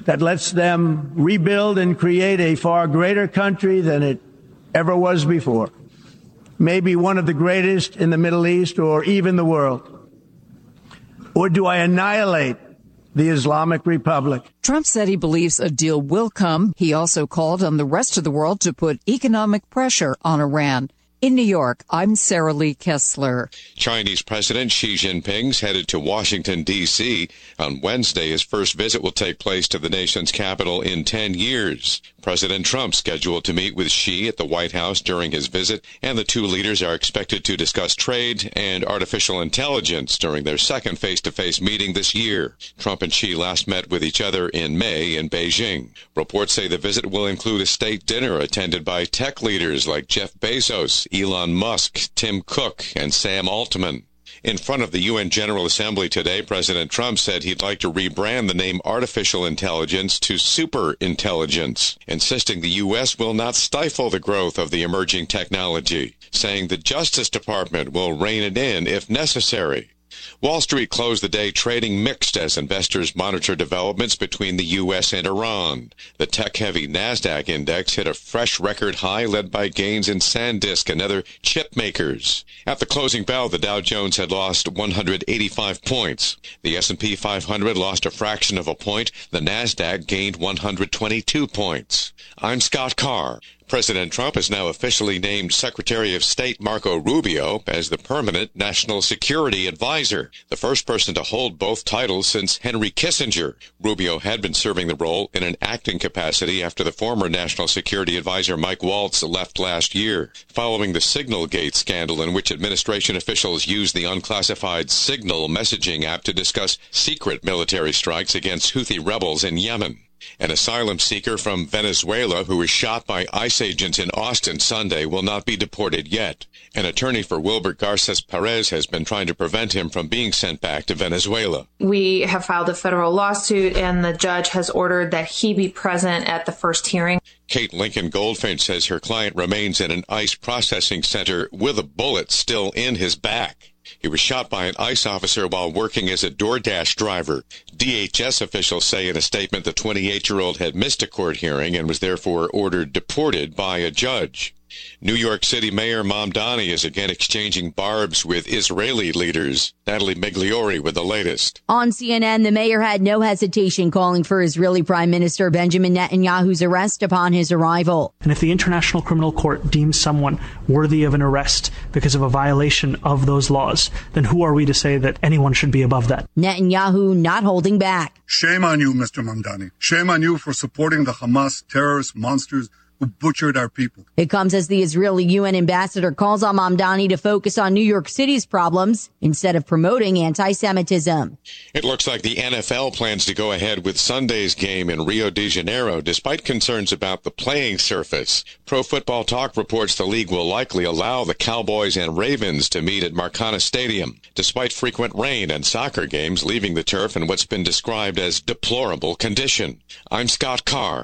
that lets them rebuild and create a far greater country than it ever was before. Maybe one of the greatest in the Middle East or even the world. Or do I annihilate the Islamic Republic? Trump said he believes a deal will come. He also called on the rest of the world to put economic pressure on Iran. In New York, I'm Sarah Lee Kessler. Chinese President Xi Jinping's headed to Washington, D.C. On Wednesday, his first visit will take place to the nation's capital in 10 years. President Trump scheduled to meet with Xi at the White House during his visit, and the two leaders are expected to discuss trade and artificial intelligence during their second face-to-face meeting this year. Trump and Xi last met with each other in May in Beijing. Reports say the visit will include a state dinner attended by tech leaders like Jeff Bezos, Elon Musk, Tim Cook, and Sam Altman. In front of the UN General Assembly today, President Trump said he'd like to rebrand the name artificial intelligence to superintelligence, insisting the U.S. will not stifle the growth of the emerging technology, saying the Justice Department will rein it in if necessary. Wall Street closed the day trading mixed as investors monitor developments between the U.S. and Iran. The tech-heavy NASDAQ index hit a fresh record high led by gains in SanDisk and other chip makers. At the closing bell, the Dow Jones had lost 185 points. The S&P 500 lost a fraction of a point. The NASDAQ gained 122 points. I'm Scott Carr. President Trump has now officially named Secretary of State Marco Rubio as the permanent national security advisor, the first person to hold both titles since Henry Kissinger. Rubio had been serving the role in an acting capacity after the former national security advisor Mike Waltz left last year, following the Signalgate scandal in which administration officials used the unclassified Signal messaging app to discuss secret military strikes against Houthi rebels in Yemen. An asylum seeker from Venezuela who was shot by ICE agents in Austin Sunday will not be deported yet. An attorney for Wilbert Garces Perez has been trying to prevent him from being sent back to Venezuela. We have filed a federal lawsuit, and the judge has ordered that he be present at the first hearing. Kate Lincoln Goldfinch says her client remains in an ICE processing center with a bullet still in his back. He was shot by an ICE officer while working as a DoorDash driver. DHS officials say in a statement the 28-year-old had missed a court hearing and was therefore ordered deported by a judge. New York City Mayor Mamdani is again exchanging barbs with Israeli leaders. Natalie Migliori with the latest. On CNN, the mayor had no hesitation calling for Israeli Prime Minister Benjamin Netanyahu's arrest upon his arrival. And if the International Criminal Court deems someone worthy of an arrest because of a violation of those laws, then who are we to say that anyone should be above that? Netanyahu not holding back. Shame on you, Mr. Mamdani. Shame on you for supporting the Hamas terrorist monsters who butchered our people. It comes as the Israeli UN ambassador calls on Mamdani to focus on New York City's problems instead of promoting anti-Semitism. It looks like the NFL plans to go ahead with Sunday's game in Rio de Janeiro, despite concerns about the playing surface. Pro Football Talk reports the league will likely allow the Cowboys and Ravens to meet at Maracana Stadium, despite frequent rain and soccer games leaving the turf in what's been described as deplorable condition. I'm Scott Carr.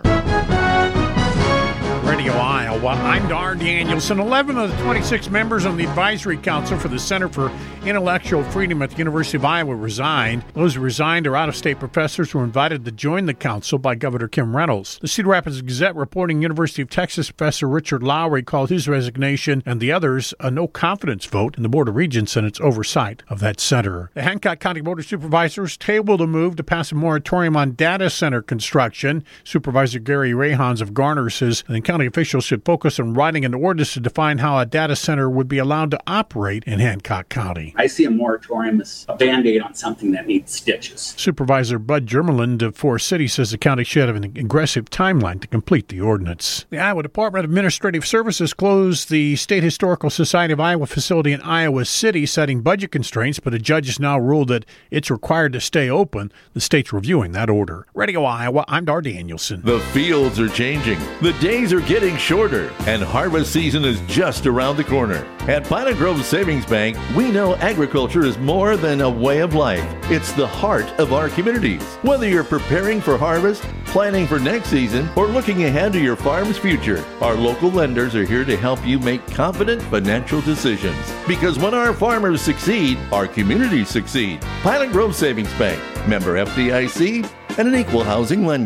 Radio Iowa. I'm Dar Danielson. 11 of the 26 members on the Advisory Council for the Center for Intellectual Freedom at the University of Iowa resigned. Those who resigned are out-of-state professors who were invited to join the council by Governor Kim Reynolds. The Cedar Rapids Gazette reporting University of Texas professor Richard Lowry called his resignation and the others a no-confidence vote in the Board of Regents and its oversight of that center. The Hancock County Board of Supervisors tabled a move to pass a moratorium on data center construction. Supervisor Gary Rahans of Garner says the county officials should focus on writing an ordinance to define how a data center would be allowed to operate in Hancock County. I see a moratorium as a Band-Aid on something that needs stitches. Supervisor Bud Germerland of Forest City says the county should have an aggressive timeline to complete the ordinance. The Iowa Department of Administrative Services closed the State Historical Society of Iowa facility in Iowa City, citing budget constraints, but a judge has now ruled that it's required to stay open. The state's reviewing that order. Radio Iowa, I'm Dar Danielson. The fields are changing. The days are getting shorter, and harvest season is just around the corner. At Pine Grove Savings Bank, we know agriculture is more than a way of life. It's the heart of our communities. Whether you're preparing for harvest, planning for next season, or looking ahead to your farm's future, our local lenders are here to help you make confident financial decisions. Because when our farmers succeed, our communities succeed. Pine Grove Savings Bank, member FDIC, and an equal housing lender.